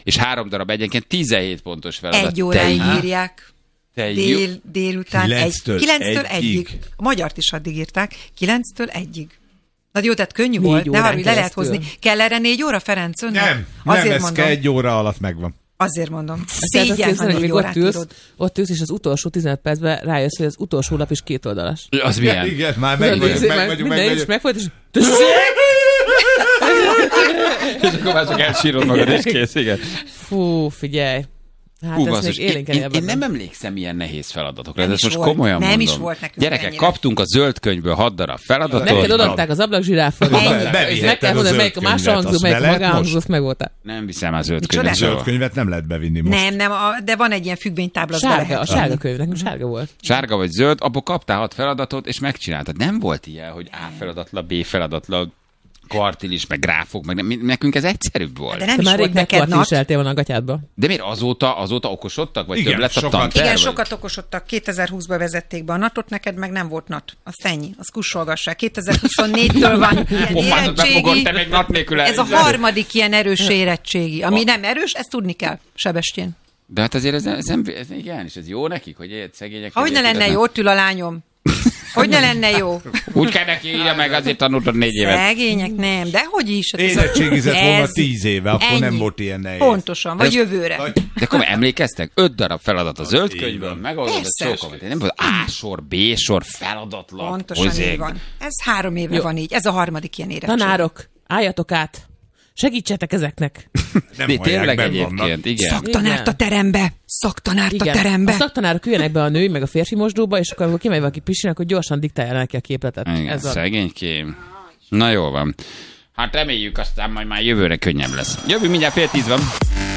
és 3 darab egyenként 17 pontos feladat. 1 óráig írják. Délután 9-től 1-ig. A magyart is addig írták. 9-től 1-ig. Na jó, tehát könnyű volt, de arra le lehet hozni. Kell erre 4 óra, Ferenc? Nem, azért ez mondom. 1 óra alatt megvan. Azért mondom. Szégyen, ha 4 órát írod. Ott ülsz, és az utolsó 15 percben rájössz, hogy az utolsó lap is 2 oldalas. Az milyen? Igen, már megvagyunk. Minden is megfolyt, és... És akkor már csak elsírod magad, és kész, igen. Fú, figyelj. Hát Hú, ez még én nem emlékszem ilyen nehéz feladatokra, Nem de ezt is most volt. komolyan Nem mondom. is volt nekünk Gyerekek, ennyire. kaptunk a zöld könyvből 6 darab feladatot. Neked odaadták az ablakzsiráfot. És meg kell mondani, melyik a máshangzó, melyik a magánhangzó, azt megvoltál. Nem viszem a zöld Micsoda? könyvet. Zöld könyvet nem lehet bevinni most. Nem, de van egy ilyen függvénytábla. Sárga, a sárga könyv, nekünk sárga volt. Sárga vagy zöld, abból kaptál 6 feladatot, és megcsináltad. Nem volt ilyen, hogy A feladatlap, B feladatlap, kvartilis, meg gráfok, meg nekünk ez egyszerűbb volt. De nem Te is már volt rég neked megkvartiliseltél van a gatyádba. De miért azóta okosodtak? Vagy Igen, több lett a sokat. tanterv? Igen, vagy? sokat okosodtak. 2020-ban vezették be a NAT-ot, neked meg nem volt NAT. Azt ennyi, azt kussolgassák. 2024-től van ilyen Pofádot befogod, érettségi. te még NAT nélkül Ez a harmadik ilyen erős érettségi. Ami nem erős, ezt tudni kell, Sebestyén. De hát azért ez igen, és ez jó nekik, hogy ilyet szegények. Hogy ne lenne jó, ott ül a lányom. Hogy ne lenne jó. Úgy kell neki írja meg, azért tanultad 4 évet. Szegények nem, de hogy is. Érettségizett volna 10 éve, akkor ennyi. nem volt ilyen nehéz. Pontosan, vagy jövőre. De akkor emlékeztek? 5 darab feladat a zöld könyvből, megoldod a Persze. csókomat. Nem volt A sor, B sor, feladatlap. Pontosan hozzád. így van. Ez 3 éve Jó. van így. Ez a harmadik ilyen érettség. Tanárok, álljatok át! Segítsetek ezeknek! Nem De hallják, tényleg benn egyébként, vannak. igen. Szaktanárt a terembe! Szaktanárt a Igen. terembe! A szaktanárok üljenek be a női, meg a férfi mosdóba, és akkor, amikor kimegy valaki pisilni, akkor gyorsan diktálja neki a képletet. Igen, Ez a... szegénykém. Na jól van. Hát reméljük, aztán majd már jövőre könnyebb lesz. Jövő mindjárt 9:30 van.